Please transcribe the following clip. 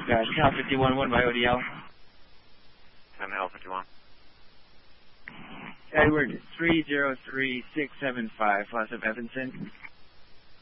Cal 51, 1 by ODL. 10L 51. Edward 303675, Los of Evanston.